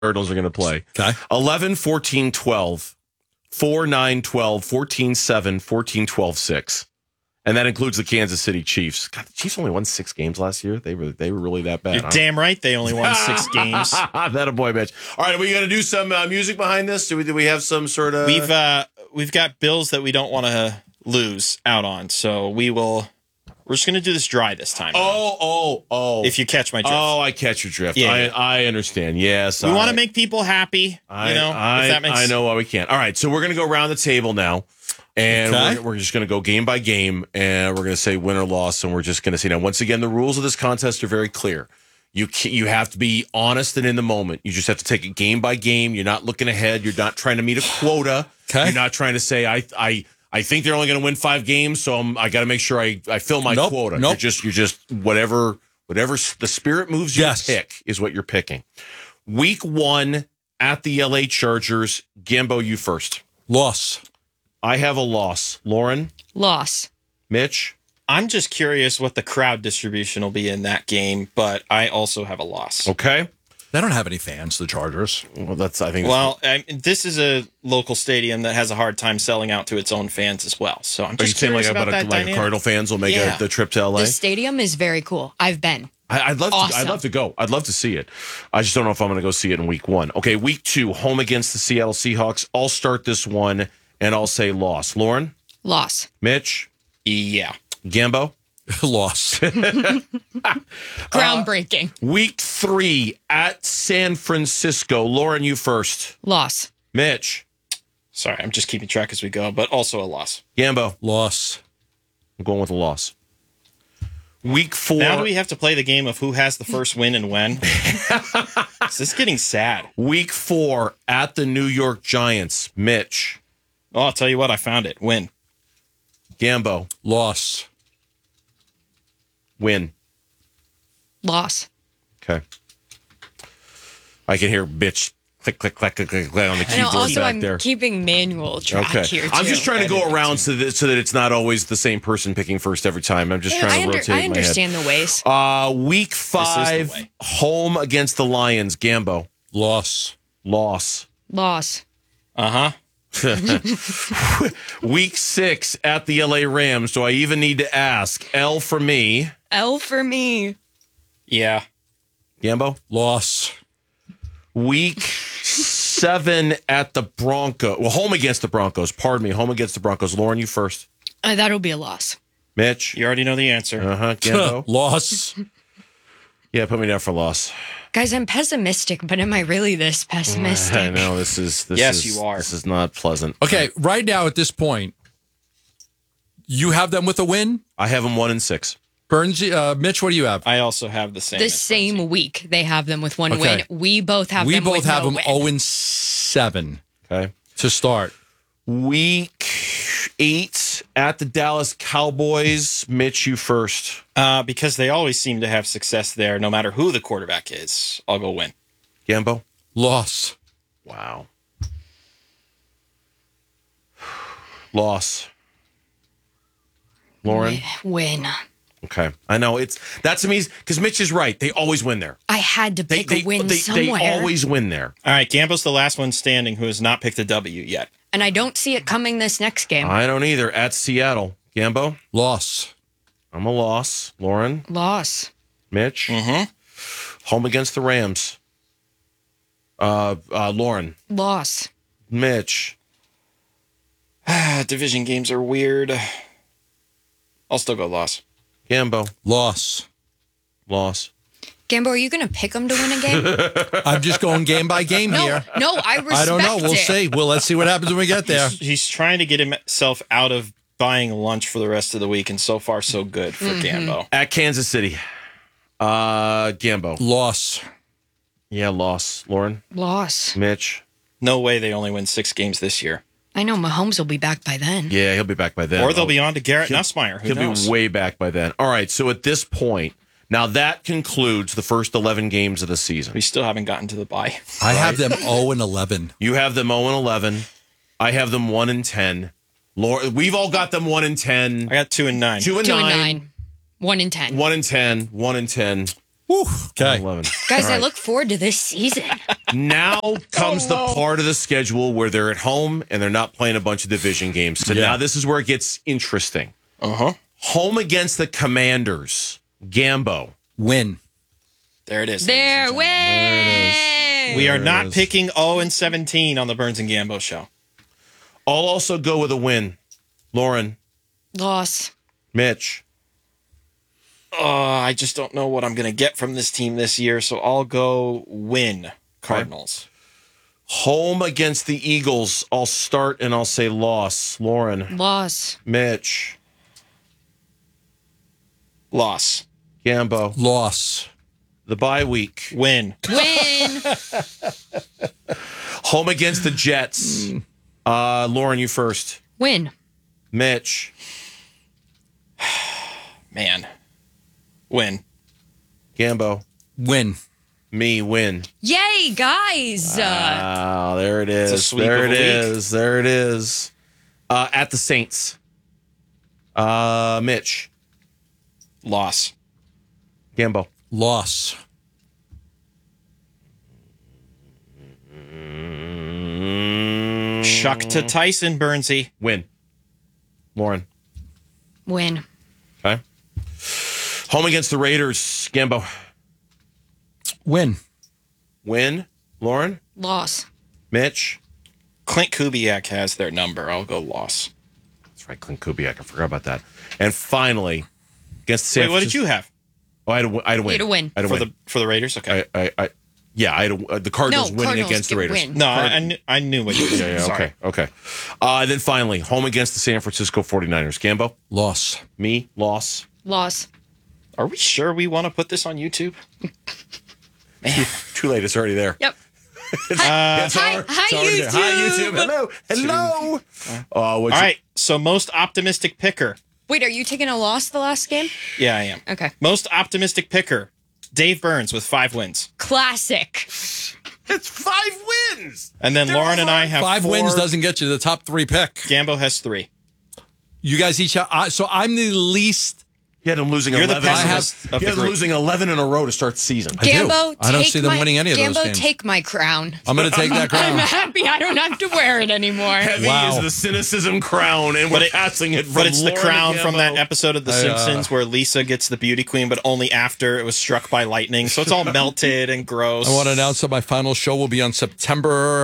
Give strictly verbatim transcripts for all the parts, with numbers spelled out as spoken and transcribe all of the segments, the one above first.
Cardinals are going to play. Okay. eleven, fourteen, twelve, four, nine, twelve, fourteen, seven, fourteen, twelve, six. And that includes the Kansas City Chiefs. God, the Chiefs only won six games last year. They were they were really that bad. You're huh? damn right they only won six games. That a boy, bitch. All right, are we going to do some uh, music behind this? Do we, do we have some sort of... We've uh, we've got bills that we don't want to lose out on, so we will... We're just going to do this dry this time. Oh, oh, oh. If you catch my drift. Oh, I catch your drift. Yeah, I, yeah. I understand. Yes. We I, want to make people happy, I, you know, I, if that makes I know why we can. All right, so we're going to go around the table now, and Okay. we're, we're just going to go game by game, and we're going to say win or loss, and we're just going to say, now, once again, the rules of this contest are very clear. You can, you have to be honest and in the moment. You just have to take it game by game. You're not looking ahead. You're not trying to meet a quota. Okay. You're not trying to say, I I, I think they're only going to win five games, so I'm, I got to make sure I, I fill my Nope, quota. nope. You're just you're just whatever whatever the spirit moves you Yes. to pick is what you're picking. Week one at the L A Chargers. Gambo, you first. Loss. I have a loss. Lauren, Loss. Mitch. I'm just curious what the crowd distribution will be in that game, but I also have a loss. Okay. They don't have any fans, the Chargers. Well, that's I think. Well, I, this is a local stadium that has a hard time selling out to its own fans as well. So I'm Are you just saying like curious about about a, that like dynamic. Cardinal fans will make Yeah. a, the trip to L A? The stadium is very cool. I've been. I, I'd love to. I'd Awesome. love to go. I'd love to see it. I just don't know if I'm going to go see it in week one. Okay, week two, home against the Seattle Seahawks. I'll start this one and I'll say loss. Lauren, Loss. Mitch, Yeah. Gambo. Loss. Groundbreaking. Week three at San Francisco. Lauren, you first. Loss. Mitch, Sorry, I'm just keeping track as we go, but also a loss. Gambo. Loss. I'm going with a loss. Week four. Now do we have to play the game of who has the first win and when? Is this getting sad? Week four at the New York Giants. Mitch, Oh, I'll tell you what, I found it. Win. Gambo, Loss. win. Loss. Okay. I can hear bitch click, click, click, click, click, click on the I know, keyboard also, back I'm there. keeping manual track Okay. here, too. I'm just trying to go Editing, around too. so that so that it's not always the same person picking first every time. I'm just Yeah, trying I, to under- rotate I my head. understand the ways. Uh, week the five, way. home against the Lions. Gambo, Loss. loss. Loss. Uh-huh. Week six at the L A Rams. Do I even need to ask? L for me. L for me. Yeah. Gambo. Loss. Week seven at the Broncos. Well, home against the Broncos. Pardon me. Home against the Broncos. Lauren, you first. Uh, that'll be a loss. Mitch. You already know the answer. Uh huh. Gambo. Loss. Yeah, put me down for loss. Guys, I'm pessimistic, but am I really this pessimistic? I know this is. This Yes, is, you are. This is not pleasant. Okay, right now at this point, you have them with a win. I have them one and six. Burns, uh, Mitch, what do you have? I also have the same. The as same Lindsay. week they have them with one Okay. win. We both have we them both with have no them win. zero and seven Okay. to start. Week eight at the Dallas Cowboys. Mitch, you first. Uh, because they always seem to have success there, no matter who the quarterback is. I'll go win. Gambo. Loss. Wow. Loss. Lauren. Win. Okay. I know it's that's amazing because Mitch is right. They always win there. I had to They pick they, a win they, they somewhere. always win there. All right, Gambo's the last one standing who has not picked a W yet. And I don't see it coming this next game. I don't either. At Seattle. Gambo. Loss. I'm a loss. Lauren. Loss. Mitch. Mm-hmm. Home against the Rams. Uh, uh, Lauren. Loss. Mitch. Division games are weird. I'll still go loss. Gambo. Loss. Loss. Gambo, are you going to pick them to win a game? I'm just going game by game no, here. no, I respect I don't know. We'll it. see. Well, let's see what happens when we get there. He's, he's trying to get himself out of buying lunch for the rest of the week, and so far, so good for Mm-hmm. Gambo. At Kansas City. Uh, Gambo. Loss. Yeah, loss. Lauren. Loss. Mitch. No way they only win six games this year. I know Mahomes will be back by then. Yeah, he'll be back by then. Or they'll Oh, be on to Garrett he'll- Nussmeier. Who He'll knows? be way back by then. All right, so at this point, now that concludes the first eleven games of the season. we still haven't gotten to the bye. I have them zero and eleven. You have them zero and eleven. I have them one and ten. Laura, we've all got them one and ten. I got two and nine. Two and Two nine. and nine. One and ten. One and ten. One and ten. Whew. Okay. eleven. Guys, All I right. look forward to this season. Now comes the part of the schedule where they're at home and they're not playing a bunch of division games. So Yeah. now this is where it gets interesting. Uh-huh. Home against the Commanders. Gambo. Win. There it is. There, way. We are There it not is. picking oh and seventeen on the Burns and Gambo show. I'll also go with a win. Lauren. Loss. Mitch. Uh, I just don't know what I'm going to get from this team this year, so I'll go win Cardinals. Home against the Eagles. I'll start and I'll say loss. Lauren. Loss. Mitch. Loss. Gambo. Loss. The bye week. Win. Win. Home against the Jets. Uh, Lauren, you first. Win. Mitch. Man. Win. Gambo. Win. Me, win. Yay, guys. Uh, Ah, there it It's a is. sweep There of it a week. is. There it is. Uh, at the Saints. Uh, Mitch. Loss. Gambo. Loss. Chuck to Tyson, Burnsy. Win. Lauren. win. Okay. Home against the Raiders. Gambo. Win. Win. Lauren. Loss. Mitch. Clint Kubiak has their number. I'll go loss. That's right, Clint Kubiak. I forgot about that. And finally, against the San Wait, what did Francisco- you have Oh, I had a, wi- I had a win. You had a win. I had a for win. the for the Raiders? Okay. I, I, I, yeah, I had a, uh, the Cardinals No, winning Cardinals against the can Raiders. win. no, I, I, knew, I knew what you were Yeah, saying. yeah, Sorry. okay, okay. Uh, then finally, home against the San Francisco forty-niners. Gambo, Loss. me, loss. Loss. Are we sure we want to put this on YouTube? Too late, it's already there. Yep. It's, Hi, it's al- hi, it's already there. Hi, YouTube. YouTube. Hello. Hello. Uh, All right. So most optimistic picker. Wait, are you taking a loss the last game? Yeah, I am. Okay. Most optimistic picker. Dave Burns with five wins. Classic. It's five wins. And then They're Lauren and I all have Five four. wins doesn't get you the top three pick. Gambo has three. You guys each have, I so I'm the least. He had him losing You're the eleven. pessimist he of the had him group. losing eleven in a row to start the season. I do. Gambo, I don't take see them my, winning any of those Gambo, games. take my crown. I'm going to take that I'm crown. happy I don't have to wear it anymore. Heavy Wow. is the cynicism crown, and But we're it- passing it from But it's the Lauren to crown from that Gambo. episode of The I, uh, Simpsons where Lisa gets the beauty queen, but only after it was struck by lightning. So it's all melted and gross. I want to announce that my final show will be on September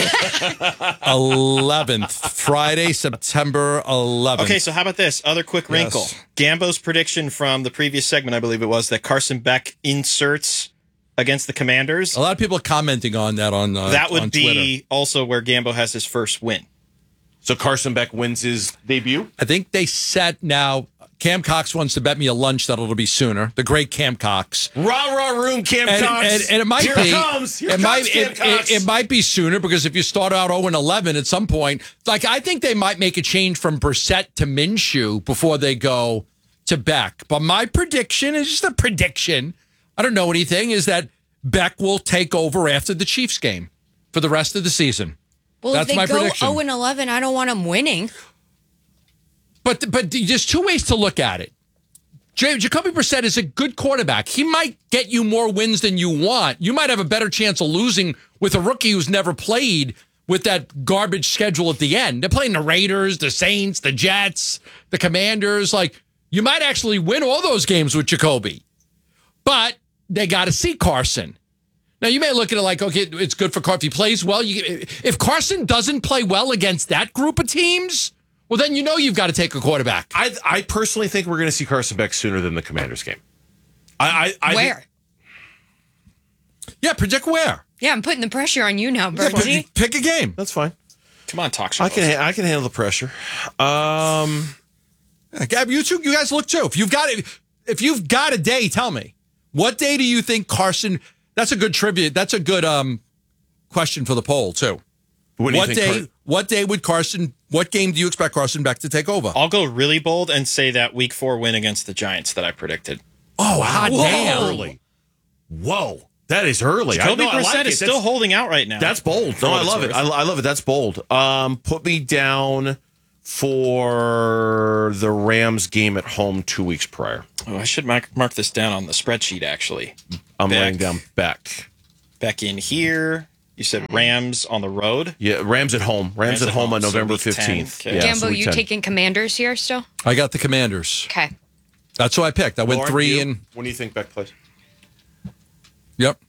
eleventh, Friday, September eleventh. Okay, so how about this? Other quick wrinkle. Yes. Gambo's prediction from the previous segment, I believe it was, that Carson Beck inserts against the Commanders. A lot of people are commenting on that on uh, that would on be Twitter. also where Gambo has his first win. So Carson Beck wins his debut. I think they set now. Cam Cox wants to bet me a lunch that'll be sooner. The great Cam Cox. Rah rah room, Cam And, Cox. and, and it might Here be it comes. Here it comes might Cam it, Cox. it, it might be sooner because if you start out oh and eleven at some point, like I think they might make a change from Brissett to Minshew before they go to Beck. But my prediction is just a prediction. I don't know anything. Is that Beck will take over after the Chiefs game for the rest of the season. Well, That's if they my go prediction. oh and eleven, I don't want them winning. But but there's two ways to look at it. J- Jacoby Brissett is a good quarterback. He might get you more wins than you want. You might have a better chance of losing with a rookie who's never played with that garbage schedule at the end. They're playing the Raiders, the Saints, the Jets, the Commanders. Like, you might actually win all those games with Jacoby. But they got to see Carson. Now, you may look at it like, okay, it's good for Carson. If he plays well, you, if Carson doesn't play well against that group of teams, well, then you know you've got to take a quarterback. I, I personally think we're going to see Carson Beck sooner than the Commanders game. I, I, I Where? think- Yeah, predict where. Yeah, I'm putting the pressure on you now, Yeah, Bertie. pick, pick a game. that's fine. Come on, talk show. I can I can handle the pressure. Um, Yeah, Gab, you two, you guys look too. If you've got it, if you've got a day, tell me. What day do you think Carson? That's a good tribute. That's a good um question for the poll too. what do you What think? day? Car- What day would Carson? What game do you expect Carson Beck to take over? I'll go really bold and say that week four win against the Giants that I predicted. Oh, hot Whoa. damn! Early. Whoa, that is early. Jacoby I, no, I Brissett like is it. still That's- holding out right now. That's bold. For No, what I it's love it. worth. I, I love it. That's bold. Um, put me down for the Rams game at home two weeks prior. Oh, I should mark, mark this down on the spreadsheet, actually. I'm Beck. laying down Beck. Beck in here. You said Rams on the road. Yeah, Rams at home. Rams, Rams at at home, home, on so November week ten. fifteenth. Okay. Yeah, Gambo, so week you ten. taking Commanders here still? I got the Commanders. Okay. That's who I picked. I went Lauren, three you? and When do you think Beck plays? yep.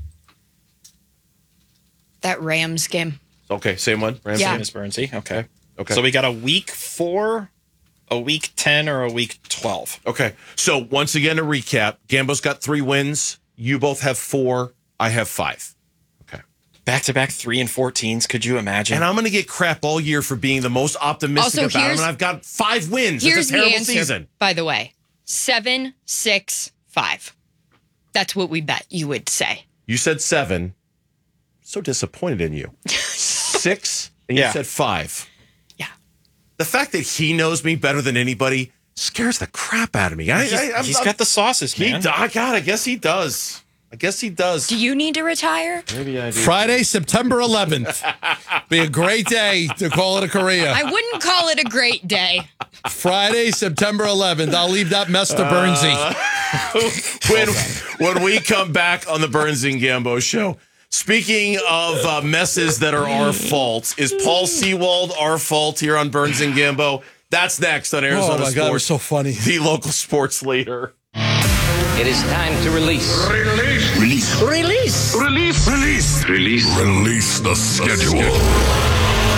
That Rams game. Okay, same one. Rams. Yeah. Same as Burnsy. Okay. Okay. So we got a week four, a week ten, or a week twelve. Okay. So once again, to recap, Gambo's got three wins. You both have four. I have five. Okay. Back to back three and fourteens. Could you imagine? And I'm going to get crap all year for being the most optimistic Also, about here's- him. And I've got five wins. Here's It's a terrible the answer, season. by the way. Seven, six, five. That's what we bet you would say. You said seven. So disappointed in you. Six, and Yeah. you said five. Yeah. The fact that he knows me better than anybody scares the crap out of me. I, He's, I, I'm, he's I'm- got the sauces, He, man. do- I God, I guess he does. I guess he does. Do you need to retire? Maybe I do. Friday, September eleventh. Be a great day to call it a career. I wouldn't call it a great day. Friday, September eleventh. I'll leave that mess to Bernsey. when when we come back on the Burns and Gambo show. Speaking of uh, messes that are our fault, is Paul Sewald our fault here on Burns and Gambo? That's next on Arizona Oh my Sports. God, it was so funny. The local sports leader. It is time to release. Release. Release. Release. Release. Release. Release. Release the schedule.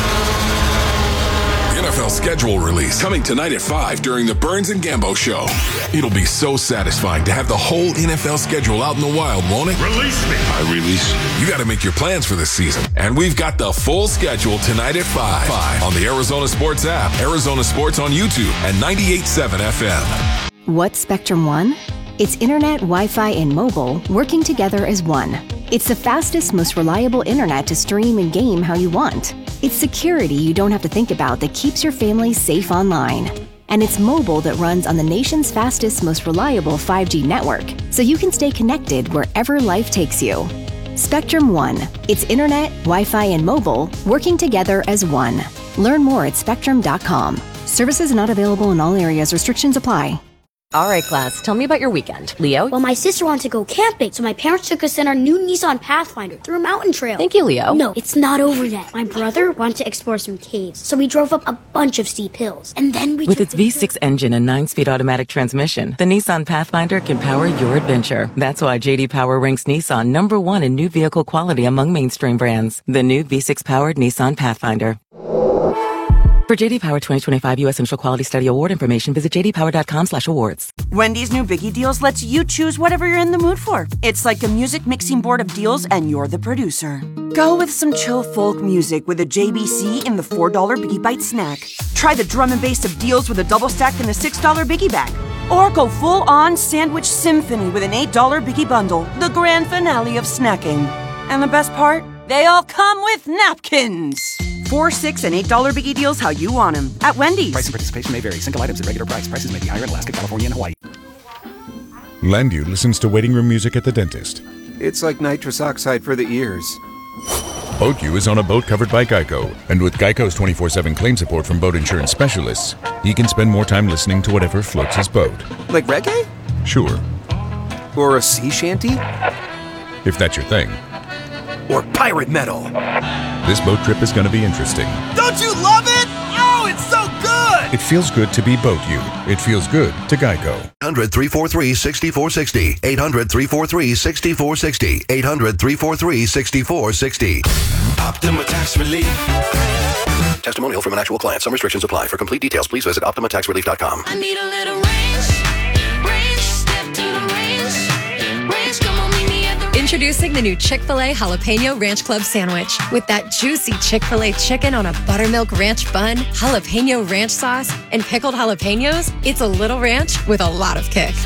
N F L schedule release coming tonight at five during the Burns and Gambo show. It'll be so satisfying to have the whole N F L schedule out in the wild, won't it? Release me. I release you. You got to make your plans for this season. And we've got the full schedule tonight at five, five on the Arizona Sports app, Arizona Sports on YouTube, and ninety-eight point seven F M. What's Spectrum One? It's internet, Wi-Fi, and mobile working together as one. It's the fastest, most reliable internet to stream and game how you want. It's security you don't have to think about that keeps your family safe online. And it's mobile that runs on the nation's fastest, most reliable five G network, so you can stay connected wherever life takes you. Spectrum One. It's internet, Wi-Fi, and mobile working together as one. Learn more at spectrum dot com. Services not available in all areas. Restrictions apply. All right, class, tell me about your weekend. Leo? Well, my sister wanted to go camping, so my parents took us in our new Nissan Pathfinder through a mountain trail. Thank you, Leo. No, it's not over yet. My brother wanted to explore some caves, so we drove up a bunch of steep hills. And then we With took its the V six engine and nine-speed automatic transmission, the Nissan Pathfinder can power your adventure. That's why J D Power ranks Nissan number one in new vehicle quality among mainstream brands. The new V six-powered Nissan Pathfinder. For J D Power twenty twenty-five U S Initial Quality Study Award information, visit j d power dot com slash awards. Wendy's new Biggie Deals lets you choose whatever you're in the mood for. It's like a music mixing board of deals, and you're the producer. Go with some chill folk music with a J B C in the four dollar Biggie Bite snack. Try the drum and bass of deals with a double stack in the six dollar Biggie Bag. Or go full-on sandwich symphony with an eight dollar Biggie Bundle, the grand finale of snacking. And the best part? They all come with napkins. Four, six, and eight dollar Biggie Deals how you want them at Wendy's. Price and participation may vary. Single items at regular price. Prices may be higher in Alaska, California, and Hawaii. Landu listens to waiting room music at the dentist. It's like nitrous oxide for the ears. BoatU is on a boat covered by Geico, and with Geico's twenty-four seven claim support from boat insurance specialists, he can spend more time listening to whatever floats his boat. Like reggae? Sure. Or a sea shanty? If that's your thing. Or pirate metal? This boat trip is going to be interesting. Don't you love it? Oh, it's so good! It feels good to be BoatU. It feels good to Geico. eight hundred, three four three, six four six zero. eight hundred, three four three, six four six zero. eight hundred, three four three, six four six zero. Optima Tax Relief. Testimonial from an actual client. Some restrictions apply. For complete details, please visit optima tax relief dot com. I need a little range. Range, step to the range. Range, come on, meet me at the Introducing the new Chick-fil-A Jalapeno Ranch Club Sandwich. With that juicy Chick-fil-A chicken on a buttermilk ranch bun, jalapeno ranch sauce, and pickled jalapenos, it's a little ranch with a lot of kick.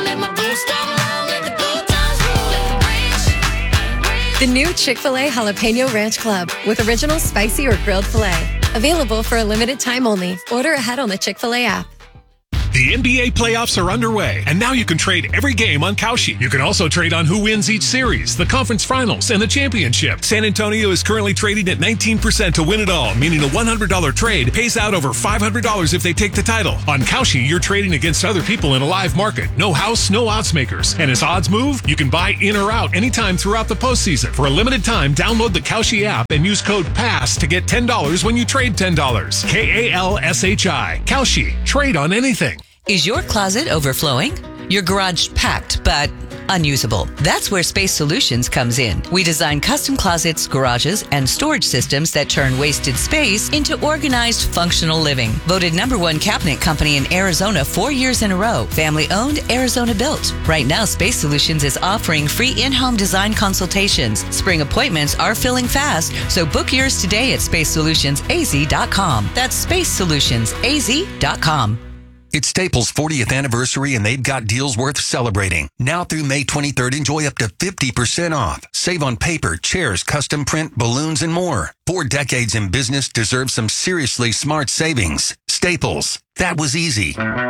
The new Chick-fil-A Jalapeno Ranch Club with original spicy or grilled filet. Available for a limited time only. Order ahead on the Chick-fil-A app. The N B A playoffs are underway, and now you can trade every game on Kalshi. You can also trade on who wins each series, the conference finals, and the championship. San Antonio is currently trading at nineteen percent to win it all, meaning a one hundred dollars trade pays out over five hundred dollars if they take the title. On Kalshi, you're trading against other people in a live market. No house, no odds makers. And as odds move, you can buy in or out anytime throughout the postseason. For a limited time, download the Kalshi app and use code PASS to get ten dollars when you trade ten dollars. K A L S H I. Kalshi. Trade on anything. Is your closet overflowing? Your garage packed, but unusable? That's where Space Solutions comes in. We design custom closets, garages, and storage systems that turn wasted space into organized, functional living. Voted number one cabinet company in Arizona four years in a row. Family owned, Arizona built. Right now, Space Solutions is offering free in-home design consultations. Spring appointments are filling fast, so book yours today at space solutions a z dot com. That's space solutions a z dot com. It's Staples' fortieth anniversary, and they've got deals worth celebrating. Now through May twenty-third, enjoy up to fifty percent off. Save on paper, chairs, custom print, balloons, and more. Four decades in business deserve some seriously smart savings. Staples. That was easy.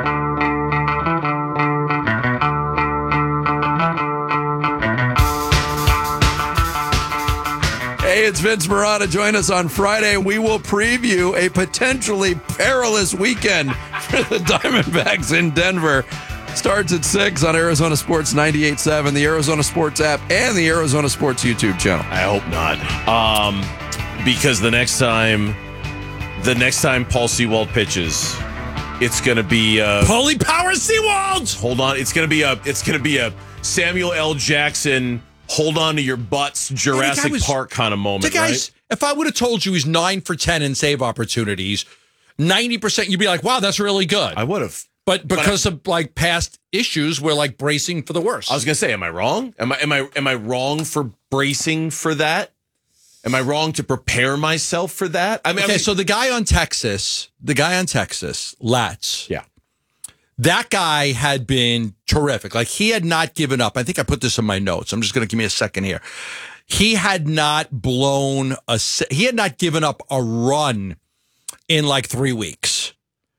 Hey, it's Vince Marotta. Join us on Friday. We will preview a potentially perilous weekend for the Diamondbacks in Denver. Starts at six on Arizona Sports ninety-eight point seven, the Arizona Sports app, and the Arizona Sports YouTube channel. I hope not. Um, because the next time, the next time Paul Sewald pitches, it's going to be uh, Paulie Power Sewald. Hold on, it's going to be a it's going to be a Samuel L. Jackson. Hold on to your butts, Jurassic was, Park kind of moment, guys, right? If I would have told you he's nine for ten in save opportunities, ninety percent, you'd be like, wow, that's really good. I would have. But because but I, of like past issues, we're like bracing for the worst. I was gonna say, am I wrong? Am I am I am I wrong for bracing for that? Am I wrong to prepare myself for that? I mean, okay, I mean, so the guy on Texas, the guy on Texas, Latz. Yeah. That guy had been terrific. Like, he had not given up. I think I put this in my notes. I'm just going to give me a second here. He had not blown a, he had not given up a run in like three weeks.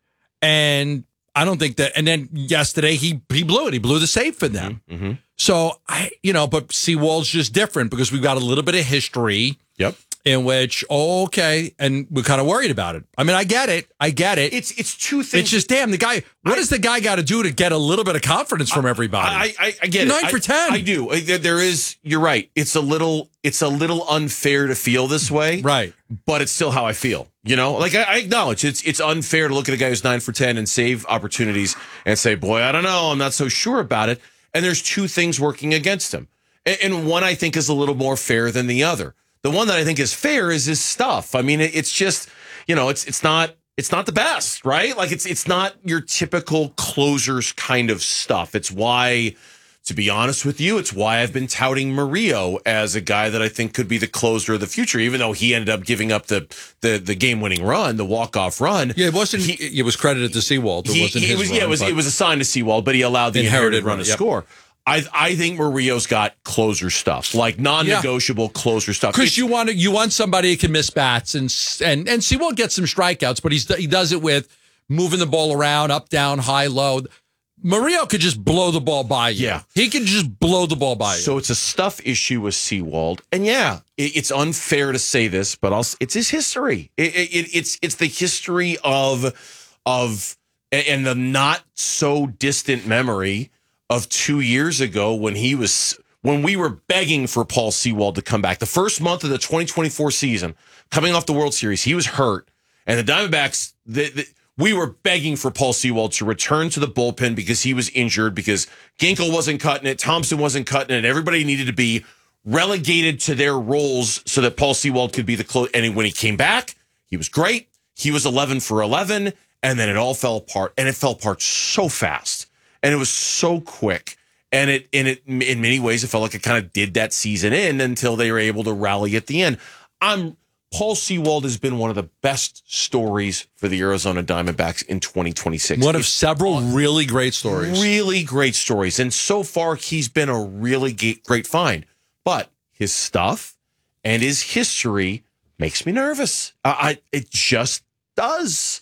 And I don't think that, and then yesterday he, he blew it. He blew the save for them. Mm-hmm. So I, you know, but Sewald's just different because we've got a little bit of history. Yep. In which, oh, okay, and we're kind of worried about it. I mean, I get it. I get it. It's it's two things. It's just, damn, the guy, what I, does the guy got to do to get a little bit of confidence from everybody? I, I, I get Nine it. Nine for ten. I, I do. There is, you're right. It's a little, it's a little unfair to feel this way. Right. But it's still how I feel. You know, like I, I acknowledge it's it's unfair to look at a guy who's nine for ten and save opportunities and say, boy, I don't know. I'm not so sure about it. And there's two things working against him. And, and one I think is a little more fair than the other. The one that I think is fair is his stuff. I mean, it's just, you know, it's it's not it's not the best, right? Like it's it's not your typical closers kind of stuff. It's why, to be honest with you, it's why I've been touting Murillo as a guy that I think could be the closer of the future, even though he ended up giving up the the, the game winning run, the walk off run. Yeah, it wasn't. He, it was credited to Sewald. It he, wasn't it his was, run, yeah, it was it was assigned to Sewald, but he allowed the inherited, inherited run to yep. score. I I think Murillo's got closer stuff, like non-negotiable yeah. closer stuff. Because you want to, you want somebody who can miss bats and and and Sewald gets some strikeouts, but he's he does it with moving the ball around, up, down, high, low. Murillo could just blow the ball by you. Yeah, he can just blow the ball by you. So it's a stuff issue with Sewald, and yeah, it, it's unfair to say this, but I'll, it's his history. It, it, it's it's the history of of and the not so distant memory of two years ago when he was when we were begging for Paul Sewald to come back. The first month of the twenty twenty-four season, coming off the World Series, he was hurt, and the Diamondbacks, the, the, we were begging for Paul Sewald to return to the bullpen because he was injured, because Ginkel wasn't cutting it, Thompson wasn't cutting it, everybody needed to be relegated to their roles so that Paul Sewald could be the close. And when he came back, he was great. He was eleven for eleven, and then it all fell apart, and it fell apart so fast. And it was so quick, and it, and it, in many ways, it felt like it kind of did that season in until they were able to rally at the end. I'm Paul Sewald has been one of the best stories for the Arizona Diamondbacks in twenty twenty-six. One of it's several really great stories. Really great stories, and so far he's been a really great find. But his stuff and his history makes me nervous. I, I it just does.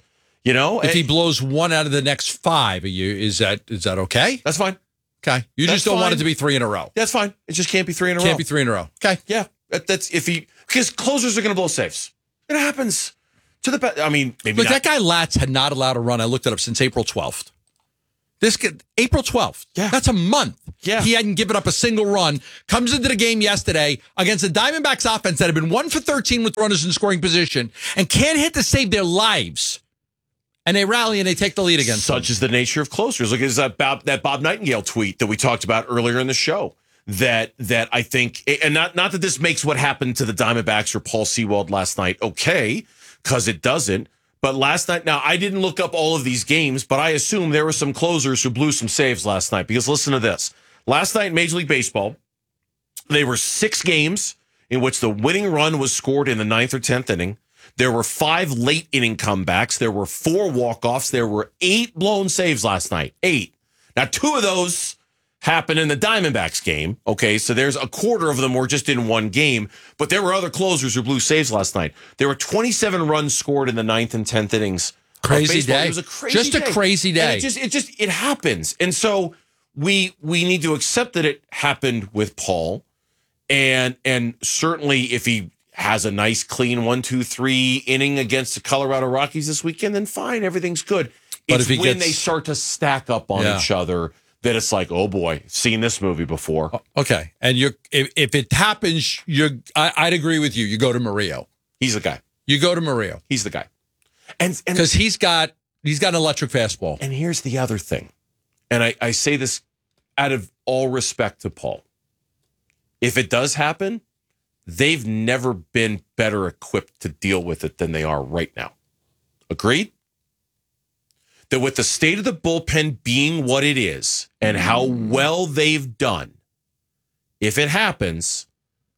You know, if and- he blows one out of the next five, are you is that is that okay? That's fine. Okay, you That's just don't want it fine. to be three in a row. That's fine. It just can't be three in a row. Can't be three in a row. Okay, Yeah, that, that's if he because closers are going to blow saves. It happens to the. Be- I mean, maybe Look, not. that guy Latz had not allowed a run. I looked it up since April twelfth. This kid, April twelfth. Yeah. That's a month. Yeah. He hadn't given up a single run. Comes into the game yesterday against the Diamondbacks offense that had been one for thirteen with runners in scoring position and can't hit to save their lives. And they rally and they take the lead against them. Such is the nature of closers. Look at that Bob, that Bob Nightingale tweet that we talked about earlier in the show. That that I think, and not not that this makes what happened to the Diamondbacks or Paul Sewald last night okay, because it doesn't. But last night, now I didn't look up all of these games, but I assume there were some closers who blew some saves last night. Because listen to this: last night in Major League Baseball, there were six games in which the winning run was scored in the ninth or tenth inning. There were five late inning comebacks. There were four walk-offs. There were eight blown saves last night. Eight. Now, two of those happened in the Diamondbacks game. Okay, so there's a quarter of them were just in one game. But there were other closers who blew saves last night. There were twenty-seven runs scored in the ninth and tenth innings. of Crazy baseball. day. It was a crazy Just a day. crazy And day. it just, it just, it happens. And so we we need to accept that it happened with Paul. And and certainly if he has a nice, clean one, two, three inning against the Colorado Rockies this weekend, then fine, everything's good. But It's if he when gets- they start to stack up on Yeah. each other that it's like, oh boy, seen this movie before. Okay, and you if, if it happens, you're I, I'd agree with you. You go to Murillo. He's the guy. You go to Murillo He's the guy. And and because he's got he's got an electric fastball. and here's the other thing, and I, I say this out of all respect to Paul. If it does happen, they've never been better equipped to deal with it than they are right now. Agreed? That with the state of the bullpen being what it is and how well they've done, if it happens,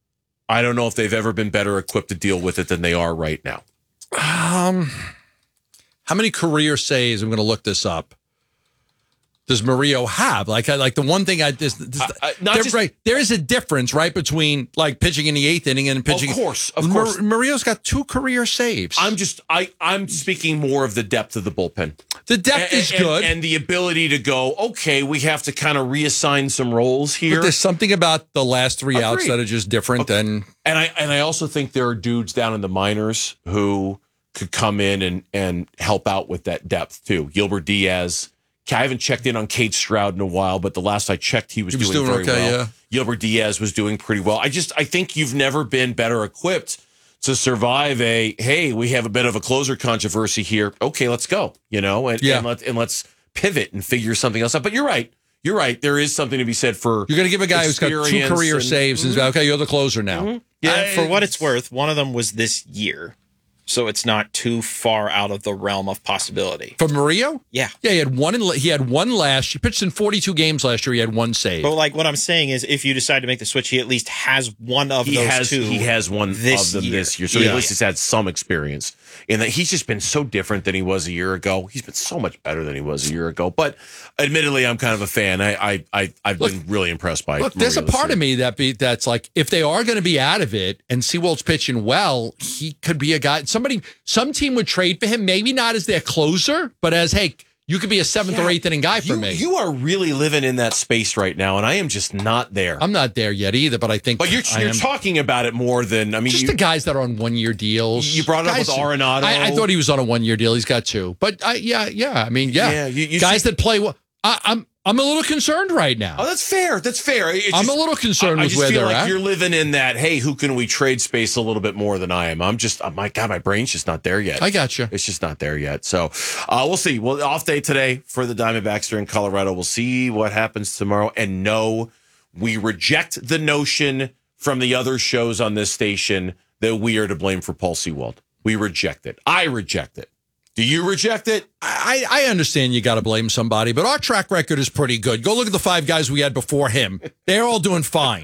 I don't know if they've ever been better equipped to deal with it than they are right now. Um, how many career saves? I'm going to look this up. Does Murillo have? Like, I, like the one thing I this, this Uh, uh, not there, just- right, there is a difference, right, between like pitching in the eighth inning and pitching. Of course, of Mur- course. Murillo's got two career saves. I'm just I I'm speaking more of the depth of the bullpen. the depth And- is and- good, and the ability to go, okay, we have to kind of reassign some roles but here. there's something about the last three outs Agreed. that are just different than. And I and I also think there are dudes down in the minors who could come in and and help out with that depth too. Gilbert Diaz. I haven't checked in on Cade Stroud in a while, but the last I checked, he was, He was doing, doing very okay, well. yeah. Gilbert Diaz was doing pretty well. I just I think you've never been better equipped to survive a hey, we have a bit of a closer controversy here. Okay, let's go. You know, and, Yeah. and let and let's pivot and figure something else out. But you're right. You're right. There is something to be said for You're going to give a guy who's got two experience career and- saves and say, okay, you're the closer now. Yeah, I- for what it's worth, one of them was this year. So it's not too far out of the realm of possibility. For Murillo? Yeah. Yeah, he had one. In, he had one last. He pitched in forty-two games last year. He had one save. But like what I'm saying is if you decide to make the switch, he at least has one of he those has two. he has one this of them year. this year, so Yeah. at least he's had some experience. And that he's just been so different than he was a year ago. He's been so much better than he was a year ago. But admittedly, I'm kind of a fan. I I, I I've Look, been really impressed by. Look, there's a Murillo part this of year. me that be that's like if they are going to be out of it and Sewald's pitching well, he could be a guy. Somebody, some team would trade for him. Maybe not as their closer, but as hey, you could be a seventh or Yeah, eighth inning guy for you, me. You are really living in that space right now, and I am just not there. I'm not there yet either, but I think. But you're I you're am. talking about it more than I mean. Just you, the guys that are on one year deals. You brought it up Guys- with Arenado. I, I thought he was on a one year deal. He's got two, but I, yeah, yeah. I mean, yeah, Yeah, you- you guys see- that play well. I, I'm I'm a little concerned right now. Oh, that's fair. That's fair. It's I'm just- a little concerned I, I with just where feel they're like at. you're living in that. Hey, who can we trade space a little bit more than I am? I'm just. Oh my God, my brain's just not there yet. I got you. It's just not there yet. So uh, we'll see. Well, off day today for the Diamondbacks. They're in Colorado. We'll see what happens tomorrow. And no, we reject the notion from the other shows on this station that we are to blame for Paul Sewald. We reject it. I reject it. Do you reject it? I, I understand you got to blame somebody, but our track record is pretty good. Go look at the five guys we had before him. They're all doing fine.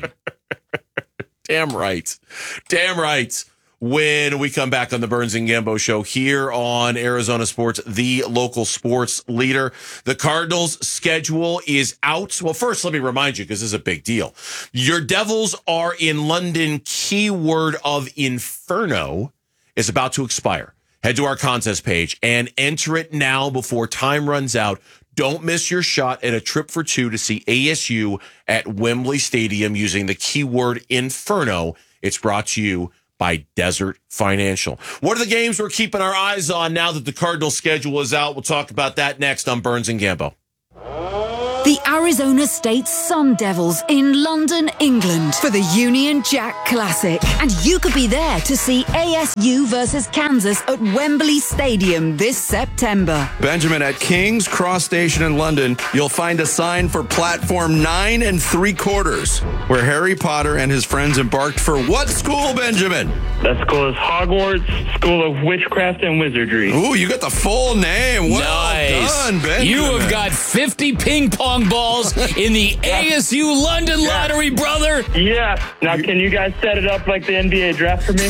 Damn right. Damn right. When we come back on the Burns and Gambo show here on Arizona Sports, the local sports leader. The Cardinals' schedule is out. Well, first, let me remind you, because this is a big deal. Your Devils are in London. Keyword of Inferno is about to expire. Head to our contest page and enter it now before time runs out. Don't miss your shot at a trip for two to see A S U at Wembley Stadium using the keyword Inferno. It's brought to you by Desert Financial. What are the games we're keeping our eyes on now that the Cardinals schedule is out? We'll talk about that next on Burns and Gambo. The Arizona State Sun Devils in London, England for the Union Jack Classic. And you could be there to see A S U versus Kansas at Wembley Stadium this September. Benjamin, at King's Cross Station in London, you'll find a sign for platform nine and three quarters, where Harry Potter and his friends embarked for what school, Benjamin? That school is Hogwarts School of Witchcraft and Wizardry. Ooh, you got the full name. Well nice. done, Benjamin. You have got fifty ping pong balls in the A S U London Yeah. lottery, brother. Yeah. Now, can you guys set it up like the N B A draft for me?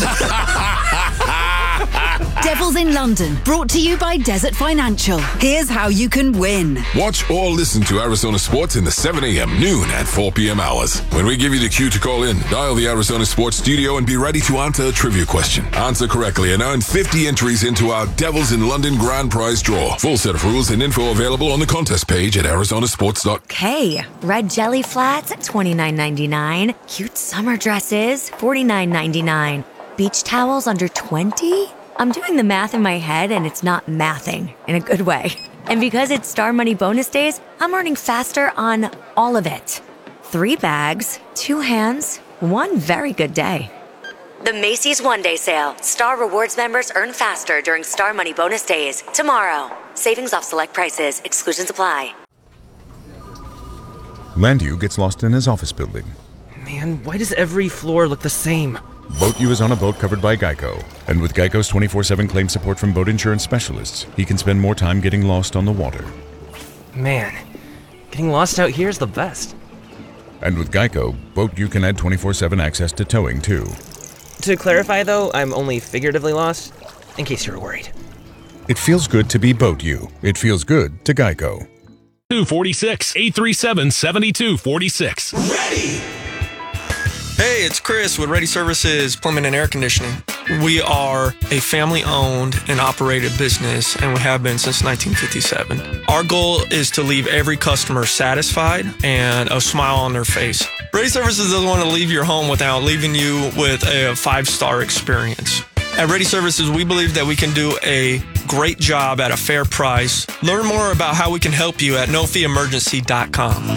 Devils in London, brought to you by Desert Financial. Here's how you can win. Watch or listen to Arizona Sports in the seven a.m., noon, and four p.m. hours. When we give you the cue to call in, dial the Arizona Sports studio and be ready to answer a trivia question. Answer correctly and earn fifty entries into our Devils in London grand prize draw. Full set of rules and info available on the contest page at arizona sports dot com. Okay, red jelly flats at twenty-nine ninety-nine. Cute summer dresses, forty-nine ninety-nine. Beach towels under twenty? I'm doing the math in my head and it's not mathing in a good way. And because it's Star Money bonus days, I'm earning faster on all of it. Three bags, two hands, one very good day. The Macy's One Day Sale. Star Rewards members earn faster during Star Money bonus days. Tomorrow. Savings off select prices. Exclusions apply. Landu gets lost in his office building. Man, why does every floor look the same? Boat U is on a boat covered by Geico. And with Geico's twenty-four seven claim support from boat insurance specialists, he can spend more time getting lost on the water. Man, getting lost out here is the best. And with Geico, Boat U can add twenty-four seven access to towing, too. To clarify, though, I'm only figuratively lost, in case you were worried. It feels good to be Boat U. It feels good to Geico. two forty-six, eight three seven, seven two four six. Ready! Hey, it's Chris with Ready Services Plumbing and Air Conditioning. We are a family-owned and operated business, and we have been since nineteen fifty-seven. Our goal is to leave every customer satisfied and a smile on their face. Ready Services doesn't want to leave your home without leaving you with a five-star experience. At Ready Services, we believe that we can do a great job at a fair price. Learn more about how we can help you at no fee emergency dot com.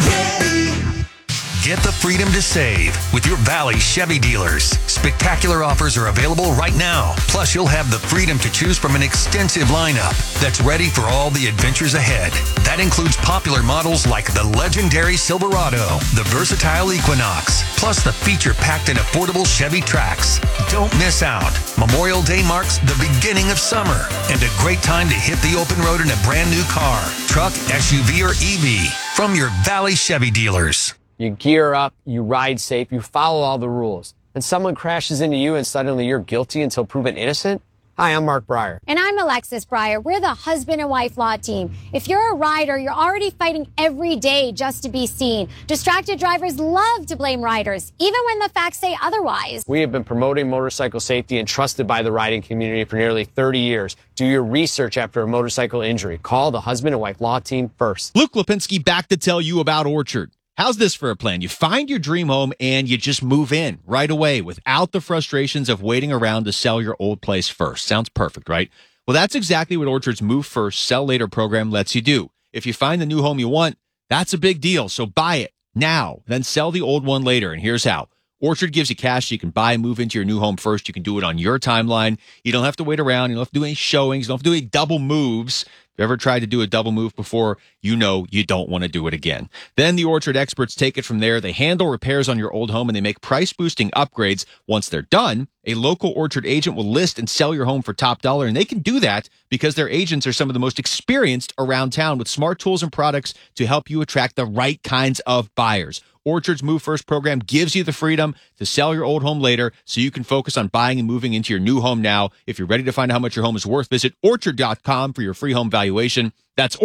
Get the freedom to save with your Valley Chevy dealers. Spectacular offers are available right now. Plus, you'll have the freedom to choose from an extensive lineup that's ready for all the adventures ahead. That includes popular models like the legendary Silverado, the versatile Equinox, plus the feature-packed and affordable Chevy Trax. Don't miss out. Memorial Day marks the beginning of summer and a great time to hit the open road in a brand new car, truck, S U V, or E V from your Valley Chevy dealers. You gear up, you ride safe, you follow all the rules. And someone crashes into you and suddenly you're guilty until proven innocent? Hi, I'm Mark Breyer. And I'm Alexis Breyer. We're the husband and wife law team. If you're a rider, you're already fighting every day just to be seen. Distracted drivers love to blame riders, even when the facts say otherwise. We have been promoting motorcycle safety and trusted by the riding community for nearly thirty years. Do your research after a motorcycle injury. Call the husband and wife law team first. Luke Lipinski back to tell you about Orchard. How's this for a plan? You find your dream home and you just move in right away without the frustrations of waiting around to sell your old place first. Sounds perfect, right? Well, that's exactly what Orchard's Move First, Sell Later program lets you do. If you find the new home you want, that's a big deal. So buy it now, then sell the old one later. And here's how. Orchard gives you cash so you can buy and move into your new home first. You can do it on your timeline. You don't have to wait around. You don't have to do any showings. You don't have to do any double moves. If you ever tried to do a double move before, you know you don't want to do it again. Then the Orchard experts take it from there. They handle repairs on your old home and they make price-boosting upgrades. Once they're done, a local Orchard agent will list and sell your home for top dollar, and they can do that because their agents are some of the most experienced around town with smart tools and products to help you attract the right kinds of buyers. Orchard's Move First program gives you the freedom to sell your old home later so you can focus on buying and moving into your new home now. If you're ready to find out how much your home is worth, visit orchard dot com for your free home valuation. That's orchard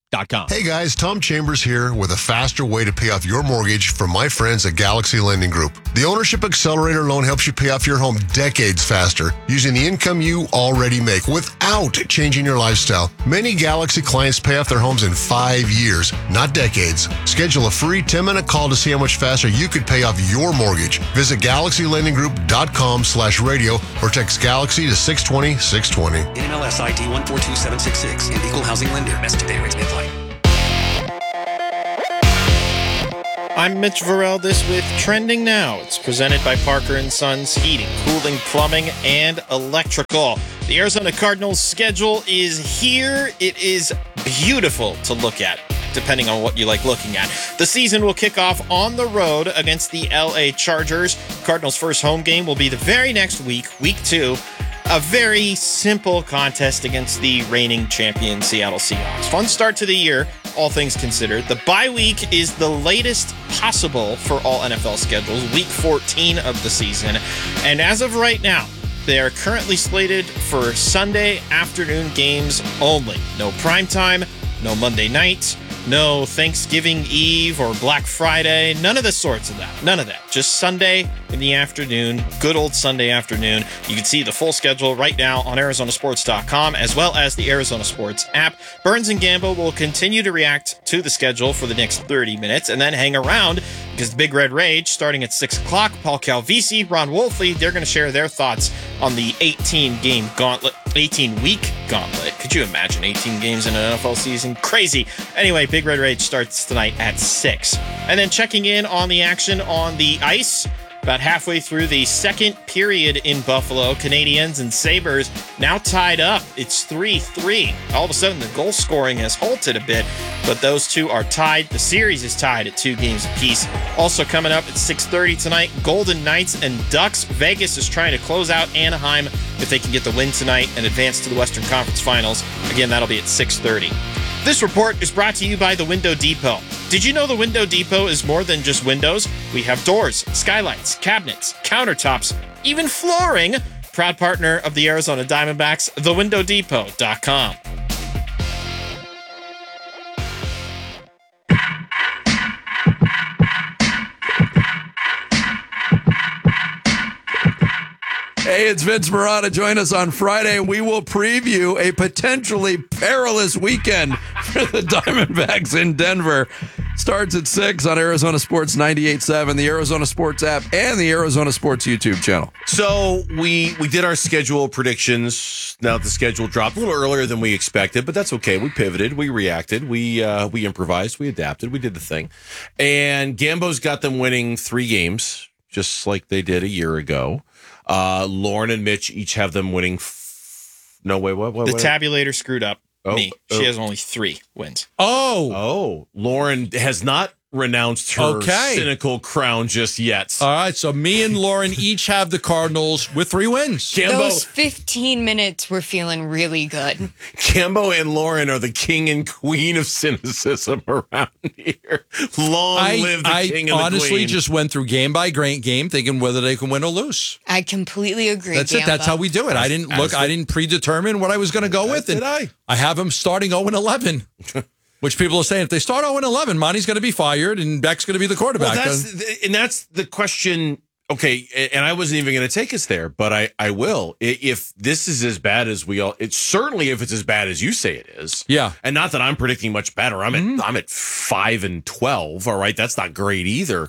dot com. Hey guys, Tom Chambers here with a faster way to pay off your mortgage from my friends at Galaxy Lending Group. The Ownership Accelerator loan helps you pay off your home decades faster using the income you already make without changing your lifestyle. Many Galaxy clients pay off their homes in five years, not decades. Schedule a free ten-minute call to see how much faster you could pay off your mortgage. Visit galaxy lending group dot com slash radio or text Galaxy to six twenty, six twenty. N M L S I D one four two seven six six. An equal housing lender. Message and data rates may apply. I'm Mitch Varel. This with Trending Now. It's presented by Parker and Sons Heating, Cooling, Plumbing, and Electrical. The Arizona Cardinals schedule is here. It is beautiful to look at, depending on what you like looking at. The season will kick off on the road against the L A Chargers. Cardinals' first home game will be the very next week, week two. A very simple contest against the reigning champion Seattle Seahawks. Fun start to the year, all things considered. The bye week is the latest possible for all N F L schedules, week fourteen of the season. And as of right now, they are currently slated for Sunday afternoon games only. No primetime, no Monday night, no Thanksgiving Eve or Black Friday, none of the sorts of that. None of that. Just Sunday in the afternoon, good old Sunday afternoon. You can see the full schedule right now on Arizona Sports dot com as well as the Arizona Sports app. Burns and Gambo will continue to react to the schedule for the next thirty minutes and then hang around because the Big Red Rage, starting at six o'clock, Paul Calvisi, Ron Wolfley, they're going to share their thoughts on the eighteen-game gauntlet, eighteen-week gauntlet. Could you imagine eighteen games in an N F L season? Crazy. Anyway, Big Red Rage starts tonight at six. And then checking in on the action on the ice, about halfway through the second period in Buffalo, Canadiens and Sabres now tied up. It's three three. All of a sudden, the goal scoring has halted a bit, but those two are tied. The series is tied at two games apiece. Also coming up at six thirty tonight, Golden Knights and Ducks. Vegas is trying to close out Anaheim if they can get the win tonight and advance to the Western Conference Finals. Again, that'll be at six thirty. This report is brought to you by the Window Depot. Did you know the Window Depot is more than just windows? We have doors, skylights, cabinets, countertops, even flooring. Proud partner of the Arizona Diamondbacks, the window depot dot com. Hey, it's Vince Marotta. Join us on Friday. We will preview a potentially perilous weekend for the Diamondbacks in Denver. Starts at six on Arizona Sports ninety-eight point seven, the Arizona Sports app, and the Arizona Sports YouTube channel. So we we did our schedule predictions. Now the schedule dropped a little earlier than we expected, but that's okay. We pivoted, we reacted, we uh, we improvised, we adapted, we did the thing. And Gambo's got them winning three games, just like they did a year ago. Uh, Lauren and Mitch each have them winning. F- no, wait, what? what the what? tabulator screwed up Oh, me. oh. She has only three wins. Oh. Oh. Lauren has not renounced her Okay. cynical crown just yet. All right, so me and Lauren each have the Cardinals with three wins. Gambo, Those fifteen minutes were feeling really good. Gambo and Lauren are the king and queen of cynicism around here. Long I, live the I king and honestly the queen. just went through game by game, game, thinking whether they can win or lose. I completely agree. That's it. That's Gamba. how we do it. I didn't look. I didn't predetermine what I was going to go with. Did and I? I have them starting zero and eleven. Which people are saying if they start zero and eleven, Monty's going to be fired and Beck's going to be the quarterback. Well, that's the, and that's the question. Okay, and I wasn't even going to take us there, but I, I will. If this is as bad as we all, it's certainly if it's as bad as you say it is. Yeah, and not that I'm predicting much better. I'm mm-hmm. at I'm at five and twelve. All right, that's not great either.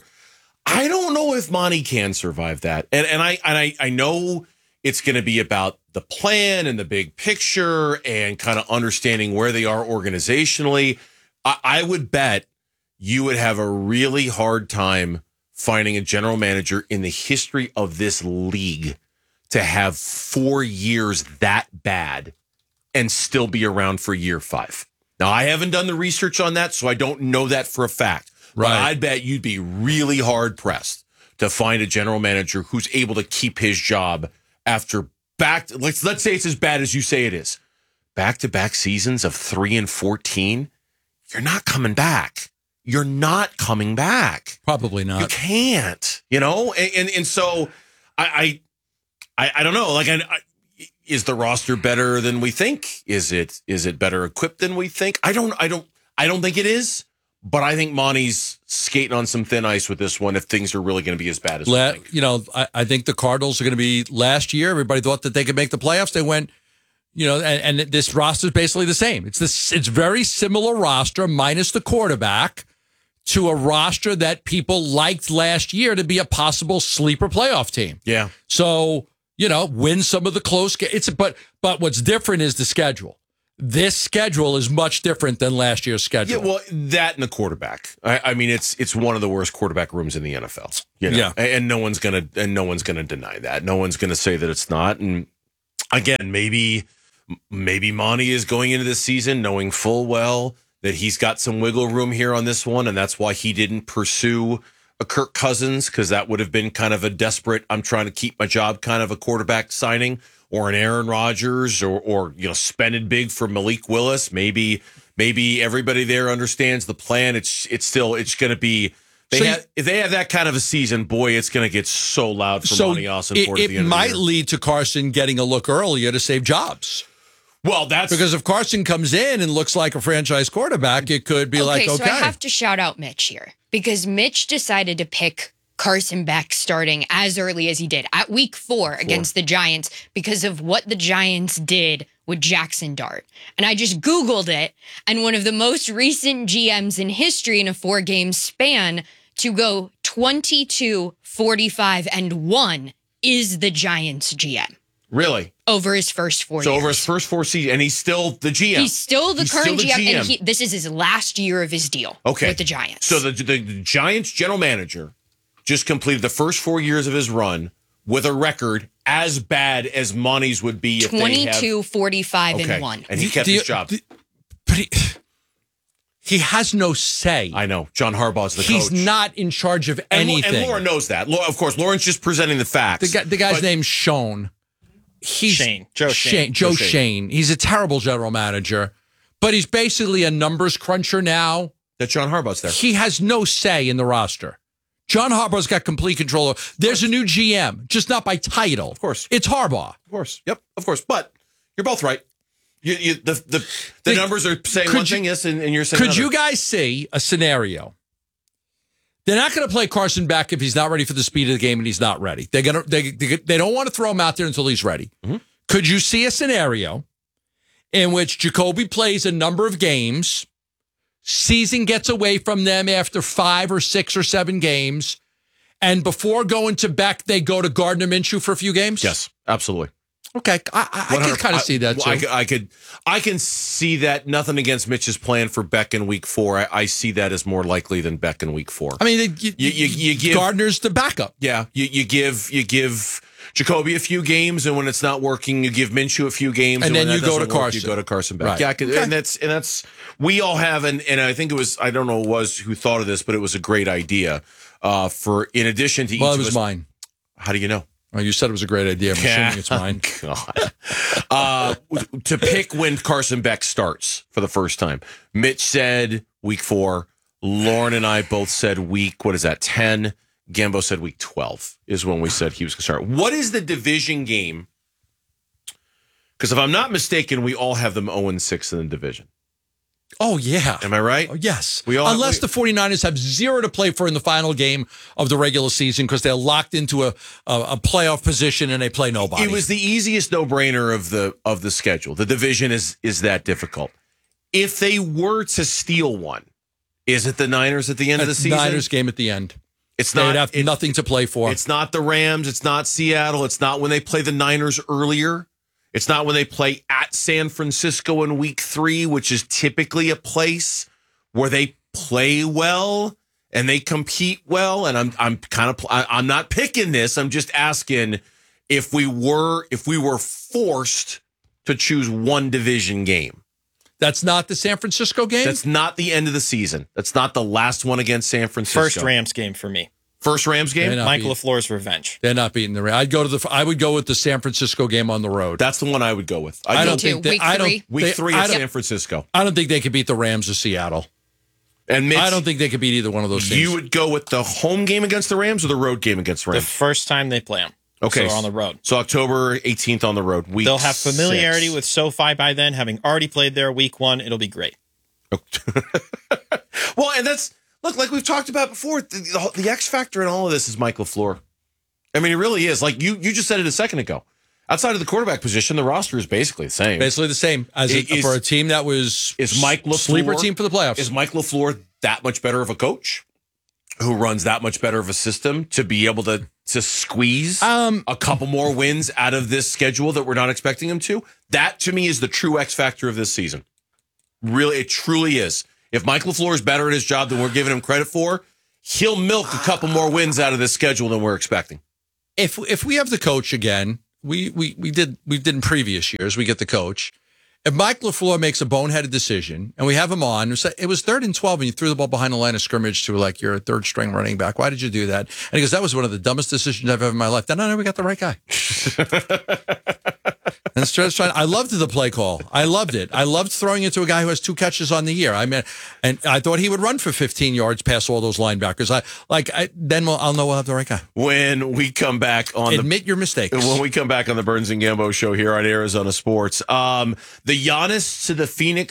I don't know if Monty can survive that, and and I and I I know it's going to be about the plan and the big picture and kind of understanding where they are organizationally. I, I would bet you would have a really hard time finding a general manager in the history of this league to have four years that bad and still be around for year five. Now, I haven't done the research on that, so I don't know that for a fact. Right. But I'd bet you'd be really hard pressed to find a general manager who's able to keep his job after back. Let's let's say it's as bad as you say it is. Back-to-back seasons of three and fourteen. You're not coming back. You're not coming back. Probably not. You can't. You know, and and, and so I, I I don't know. Like, I, I, is the roster better than we think? Is it is it better equipped than we think? I don't. I don't. I don't think it is, but I think Monty's skating on some thin ice with this one if things are really going to be as bad as La- we think. You know, I, I think the Cardinals are going to be last year. Everybody thought that they could make the playoffs. They went, you know, and, and this roster is basically the same. It's this. It's very similar roster minus the quarterback to a roster that people liked last year to be a possible sleeper playoff team. Yeah. So, you know, win some of the close games. It's but but what's different is the schedule. This schedule is much different than last year's schedule. Yeah, well, that and the quarterback. I, I mean, it's it's one of the worst quarterback rooms in the N F L. You know? Yeah, and, and no one's gonna and no one's gonna deny that. No one's gonna say that it's not. And again, maybe maybe Monty is going into this season knowing full well that he's got some wiggle room here on this one, and that's why he didn't pursue a Kirk Cousins, because that would have been kind of a desperate, I'm trying to keep my job kind of a quarterback signing, or an Aaron Rodgers, or or you know, spending big for Malik Willis. Maybe maybe everybody there understands the plan. It's it's still it's going to be. They So have, you- if they have that kind of a season, boy, it's going to get so loud for so Monty it, Ossenfort at the it end of the might year. lead to Carson getting a look earlier to save jobs. Well, that's because if Carson comes in and looks like a franchise quarterback, it could be like, okay. so I have to shout out Mitch here because Mitch decided to pick Carson Beck starting as early as he did at week four, four against the Giants because of what the Giants did with Jackson Dart. And I just Googled it, and one of the most recent G Ms in history in a four-game span to go twenty-two, forty-five, and one is the Giants G M. Really? Over his first four so years. over his first four seasons, and he's still the G M. He's still the He's current still the G M, G M. and he, this is his last year of his deal Okay. with the Giants. So the, the the Giants general manager just completed the first four years of his run with a record as bad as Monty's would be if they twenty-two, have, forty-five, okay. and one. And he kept The- his job. the- but he, he has no say. I know. John Harbaugh's the He's coach. not in charge of And, anything. and Laura knows that. Laura, of course, Lauren's just presenting the facts. The, guy, the guy's But- name's Schoen. He's Shane. Joe Shane. Joe Joe Shane. Shane. He's a terrible general manager, but he's basically a numbers cruncher now. That John Harbaugh's there. He has no say in the roster. John Harbaugh's got complete control. Of, there's a new G M, just not by title. Of course. It's Harbaugh. Of course. Yep, of course. But you're both right. You, you, the the, the The- numbers are saying could one you- thing, yes, and, and you're saying Could another. you guys see a scenario? They're not going to play Carson Beck if he's not ready for the speed of the game and he's not ready. They're gonna they they, they don't want to throw him out there until he's ready. Mm-hmm. Could you see a scenario in which Jacoby plays a number of games, season gets away from them after five or six or seven games, and before going to Beck, they go to Gardner Minshew for a few games? Yes, absolutely. Okay, I, I, I can kind of see that too. I, I, could- I could, I can see that. Nothing against Mitch's plan for Beck in Week Four. I, I see that as more likely than Beck in Week Four. I mean, you, you, you, you give Gardner's the backup. Yeah, you, you give you give Jacoby a few games, and when it's not working, you give Minshew a few games, And when then that you go to doesn't work, Carson. You go to Carson Beck. Right. Yeah, I could- Okay. and that's and that's we all have, and and I think it was I don't know who it was who thought of this, but it was a great idea. Uh, for in addition to Well, each it was of us, mine. How do you know? Oh, you said it was a great idea. I'm Yeah. assuming it's mine. God. Uh, to pick when Carson Beck starts for the first time. Mitch said week four. Lauren and I both said week, what is that, ten? Gambo said week twelve is when we said he was going to start. What is the division game? Because if I'm not mistaken, we all have them oh and six in the division. Oh, yeah. Am I right? Oh, yes. We all Unless we- the 49ers have zero to play for in the final game of the regular season because they're locked into a, a, a playoff position and they play nobody. It was the easiest no-brainer of the of the schedule. The division is is that difficult. If they were to steal one, is it the Niners at the end of the It's season? Niners game at the end. It's They'd not have it- nothing to play for. It's not the Rams. It's not Seattle. It's not when they play the Niners earlier. It's not when they play at San Francisco in week three, which is typically a place where they play well and they compete well. And I'm I'm kind of I'm not picking this. I'm just asking if we were if we were forced to choose one division game. That's not the San Francisco game? That's not the end of the season. That's not the last one against San Francisco. First Rams game for me. First Rams game? They're not Michael beat- LaFleur's revenge. They're not beating the Rams. I'd go to the. I would go with the San Francisco game on the road. That's the one I would go with. I I'd don't go- think they, Week I don't, three? Week they- three I at don't- San Francisco. I don't think they could beat the Rams or Seattle. And Mitch, I don't think they could beat either one of those teams. you would go with the home game against the Rams or the road game against the The Rams? first time they play them. Okay. So on the road. So October eighteenth on the road. Week They'll have familiarity six. with SoFi by then, having already played there week one. It'll be great. Well, and that's, look, like we've talked about before, the, the, the X factor in all of this is Mike LaFleur. I mean, it really is. Like you, you just said it a second ago. Outside of the quarterback position, the roster is basically the same. Basically the same as a, Is- for a team that was Is Mike LaFleur sleeper team for the playoffs. Is Mike LaFleur that much better of a coach who runs that much better of a system to be able to to squeeze um, a couple more wins out of this schedule that we're not expecting him to? That to me is the true X factor of this season. Really, it truly is. If Mike LaFleur is better at his job than we're giving him credit for, he'll milk a couple more wins out of this schedule than we're expecting. If if we have the coach again, we we we did we did in previous years. We get the coach. If Mike LaFleur makes a boneheaded decision and we have him on, it was third and twelve and you threw the ball behind the line of scrimmage to like your third string running back. Why did you do that? And he goes, that was one of the dumbest decisions I've ever in my life. Then I know we got the right guy. And just trying, I loved the play call. I loved it. I loved throwing it to a guy who has two catches on the year. I mean, and I thought he would run for fifteen yards past all those linebackers. I like. I, then we'll, I'll know we'll have the right guy. When we come back on admit the, your mistakes. When we come back on the Burns and Gambo show here on Arizona Sports, um, the Giannis to the Phoenix